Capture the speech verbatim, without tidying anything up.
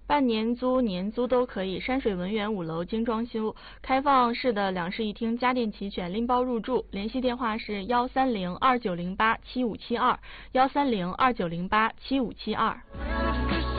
半年租、年租都可以。山水文园五楼精装修，开放式的两室一厅，家电齐全，拎包入住。联系电话是幺三零二九零八七五七二，幺三零二九零八七五七二。